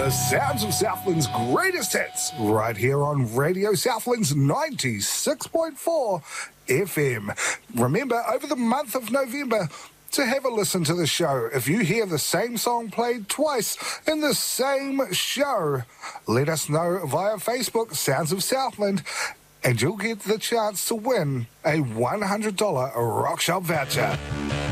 The sounds of Southland's greatest hits, right here on Radio Southland's 96.4 FM. Remember, over the month of November, to have a listen to the show. If you hear the same song played twice in the same show, let us know via Facebook, Sounds of Southland, and you'll get the chance to win a $100 Rock Shop voucher.